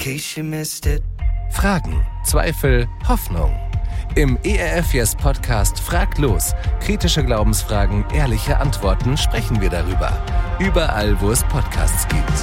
case you missed it. Fragen, Zweifel, Hoffnung. Im ERF Yes Podcast Fragt los. Kritische Glaubensfragen, ehrliche Antworten, sprechen wir darüber. Überall, wo es Podcasts gibt.